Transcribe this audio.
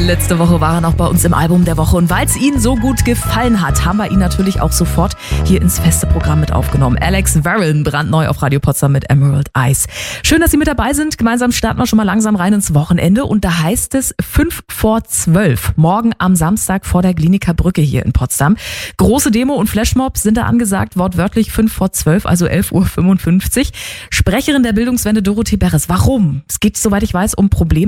Letzte Woche war er noch bei uns im Album der Woche und weil es Ihnen so gut gefallen hat, haben wir ihn natürlich auch sofort hier ins feste Programm mit aufgenommen. Alex Warren, brandneu auf Radio Potsdam mit Emerald Eyes. Schön, dass Sie mit dabei sind. Gemeinsam starten wir schon mal langsam rein ins Wochenende und da heißt es 11:55, morgen am Samstag vor der Gliniker Brücke hier in Potsdam. Große Demo und Flashmob sind da angesagt, wortwörtlich 11:55, also 11:55 Uhr. Sprecherin der Bildungswende Dorothee Beres. Warum? Es geht, soweit ich weiß, um Probleme